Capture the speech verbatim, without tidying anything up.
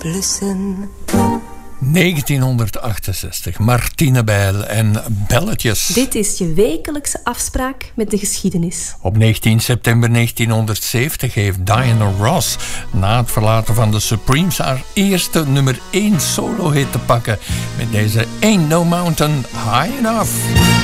blussen. negentienhonderdachtenzestig, Martine Bijl en Belletjes. Dit is je wekelijkse afspraak met de geschiedenis. Op negentien september negentienhonderdzeventig heeft Diana Ross na het verlaten van de Supremes haar eerste nummer één solo-hit te pakken met deze Ain't No Mountain High Enough.